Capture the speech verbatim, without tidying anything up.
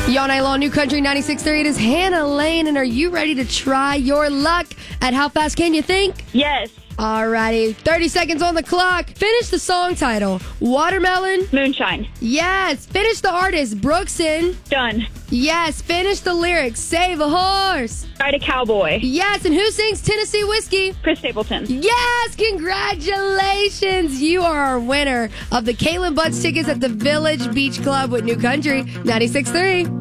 Y'all night long, New Country ninety-six point three. It is Hannah Lane, and are you ready to try your luck at How Fast Can You Think? Yes. Alrighty, thirty seconds on the clock. Finish the song title. Watermelon. Moonshine. Yes. Finish the artist. Brookson. Done. Yes. Finish the lyrics. Save a horse. Ride a cowboy. Yes. And who sings Tennessee Whiskey? Chris Stapleton. Yes. Congratulations. You are our winner of the Caitlin Butts tickets at the Village Beach Club with New Country ninety-six point three.